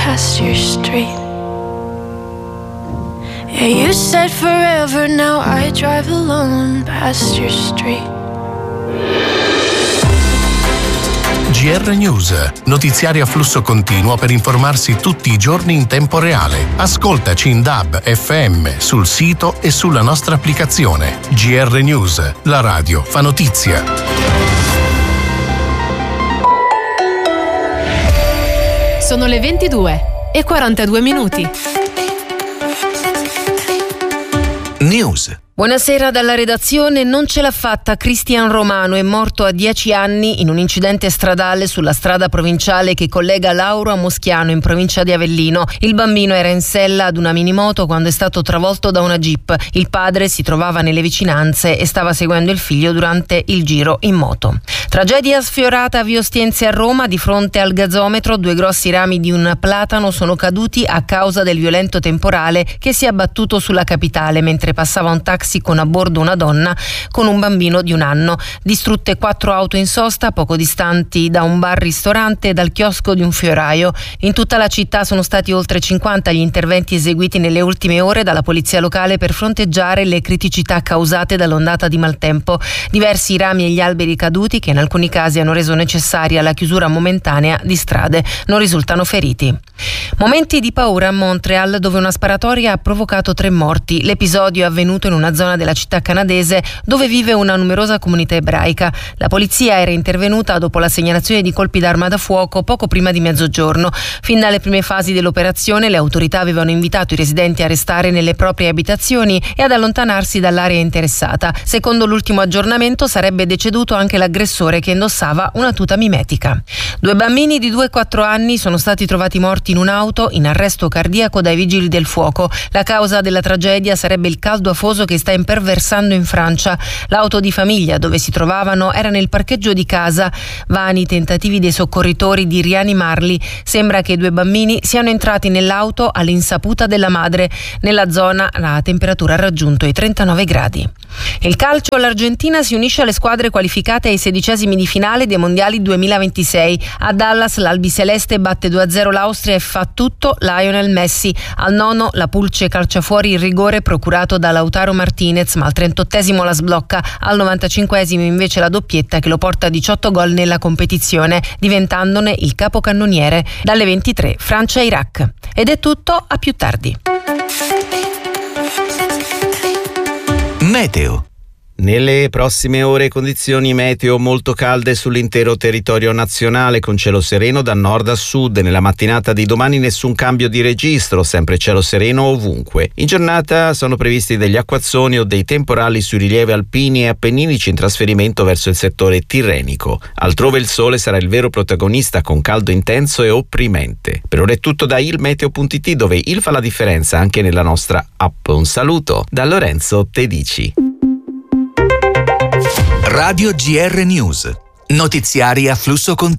past your street. Yeah, you said forever, now I drive alone past your street. GR News, notiziari a flusso continuo per informarsi tutti i giorni in tempo reale. Ascoltaci in DAB, FM, sul sito e sulla nostra applicazione. GR News, la radio fa notizia. Sono le 22:42. News. Buonasera dalla redazione. Non ce l'ha fatta. Cristian Romano è morto a 10 anni in un incidente stradale sulla strada provinciale che collega Lauro a Moschiano in provincia di Avellino. Il bambino era in sella ad una minimoto quando è stato travolto da una jeep. Il padre si trovava nelle vicinanze e stava seguendo il figlio durante il giro in moto. Tragedia sfiorata a Via Ostiense a Roma. Di fronte al gazometro 2 grossi rami di un platano sono caduti a causa del violento temporale che si è abbattuto sulla capitale mentre passava un taxi con a bordo una donna con un bambino di 1 anno. Distrutte 4 auto in sosta poco distanti da un bar-ristorante e dal chiosco di un fioraio. In tutta la città sono stati oltre 50 gli interventi eseguiti nelle ultime ore dalla polizia locale per fronteggiare le criticità causate dall'ondata di maltempo. Diversi rami e gli alberi caduti che in alcuni casi hanno reso necessaria la chiusura momentanea di strade. Non risultano feriti. Momenti di paura a Montreal, dove una sparatoria ha provocato 3 morti. L'episodio è avvenuto in una zona della città canadese dove vive una numerosa comunità ebraica. La polizia era intervenuta dopo la segnalazione di colpi d'arma da fuoco poco prima di mezzogiorno. Fin dalle prime fasi dell'operazione le autorità avevano invitato i residenti a restare nelle proprie abitazioni e ad allontanarsi dall'area interessata. Secondo l'ultimo aggiornamento sarebbe deceduto anche l'aggressore che indossava una tuta mimetica. 2 bambini di 2 e 4 anni sono stati trovati morti in un'auto in arresto cardiaco dai vigili del fuoco. La causa della tragedia sarebbe il caldo afoso che sta imperversando in Francia. L'auto di famiglia dove si trovavano era nel parcheggio di casa. Vani tentativi dei soccorritori di rianimarli. Sembra che i 2 bambini siano entrati nell'auto all'insaputa della madre. Nella zona la temperatura ha raggiunto i 39 gradi. Il calcio, l'Argentina si unisce alle squadre qualificate ai 16esimi di finale dei mondiali 2026. A Dallas l'albiceleste batte 2-0 l'Austria e fa tutto Lionel Messi. Al 9 la Pulce calcia fuori il rigore procurato da Lautaro Martinez, ma al 38esimo la sblocca. Al 95esimo invece la doppietta che lo porta a 18 gol nella competizione, diventandone il capocannoniere. Dalle 23 Francia-Iraq. Ed è tutto, a più tardi. Meteo. Nelle prossime ore condizioni meteo molto calde sull'intero territorio nazionale con cielo sereno da nord a sud. Nella mattinata di domani nessun cambio di registro, sempre cielo sereno ovunque. In giornata sono previsti degli acquazzoni o dei temporali sui rilievi alpini e appenninici in trasferimento verso il settore tirrenico. Altrove il sole sarà il vero protagonista con caldo intenso e opprimente. Per ora è tutto da ilmeteo.it, dove il fa la differenza anche nella nostra app. Un saluto da Lorenzo Tedici. Radio GR News. Notiziari a flusso continuo.